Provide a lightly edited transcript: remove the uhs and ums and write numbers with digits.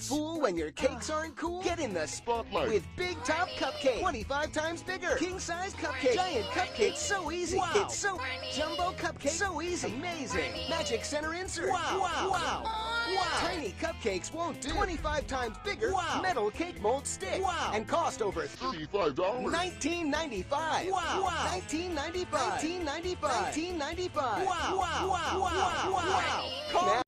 Fool when your cakes aren't cool? Get in the Spotlight. with Big Top Cupcake. 25 times bigger. King size cupcake. Giant cupcake. So easy. Wow. It's so jumbo cupcake. So easy. Amazing. Magic center insert. Wow. Wow. Wow. Wow. Tiny cupcakes won't do. 25 times bigger. Wow. Metal cake mold stick. Wow. And cost over $35. $19.95. Wow. Wow. $19.95. $19.95. $19.95. Wow. Wow. Wow. Wow. Wow. Call